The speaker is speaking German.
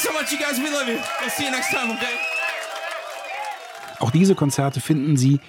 so much, you guys. We love you. We'll see you next time, okay? Auch diese Konzerte finden Sie